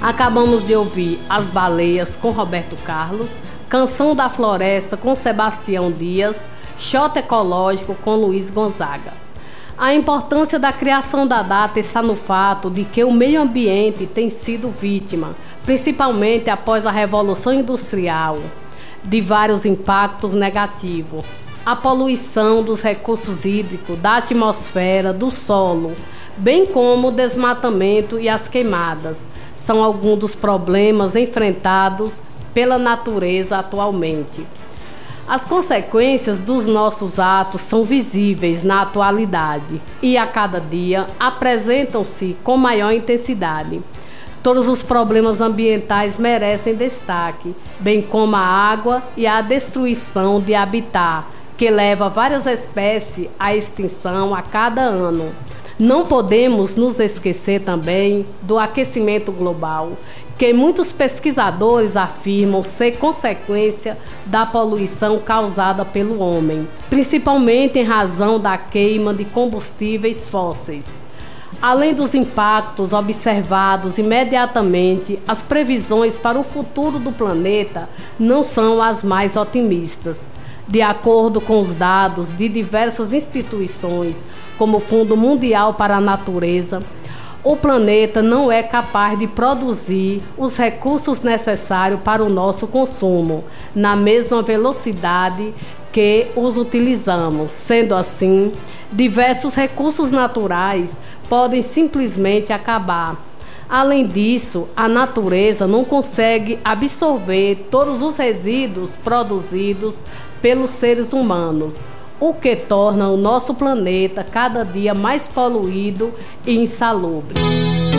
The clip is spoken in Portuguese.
Acabamos de ouvir As Baleias com Roberto Carlos, Canção da Floresta com Sebastião Dias, Xota Ecológico com Luiz Gonzaga. A importância da criação da data está no fato de que o meio ambiente tem sido vítima, principalmente após a Revolução Industrial, de vários impactos negativos. A poluição dos recursos hídricos, da atmosfera, do solo, bem como o desmatamento e as queimadas, são alguns dos problemas enfrentados pela natureza atualmente. As consequências dos nossos atos são visíveis na atualidade e a cada dia apresentam-se com maior intensidade. Todos os problemas ambientais merecem destaque, bem como a água e a destruição de habitat, que leva várias espécies à extinção a cada ano. Não podemos nos esquecer também do aquecimento global, que muitos pesquisadores afirmam ser consequência da poluição causada pelo homem, principalmente em razão da queima de combustíveis fósseis. Além dos impactos observados imediatamente, as previsões para o futuro do planeta não são as mais otimistas. De acordo com os dados de diversas instituições, como o Fundo Mundial para a Natureza, o planeta não é capaz de produzir os recursos necessários para o nosso consumo, na mesma velocidade que os utilizamos. Sendo assim, diversos recursos naturais podem simplesmente acabar. Além disso, a natureza não consegue absorver todos os resíduos produzidos pelos seres humanos, o que torna o nosso planeta cada dia mais poluído e insalubre.